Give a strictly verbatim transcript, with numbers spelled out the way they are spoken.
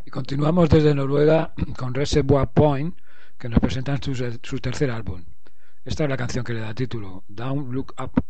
Y continuamos desde Noruega con Reservoir Point, que nos presentan su, su tercer álbum. Esta es la canción que le da título, Down Look Up.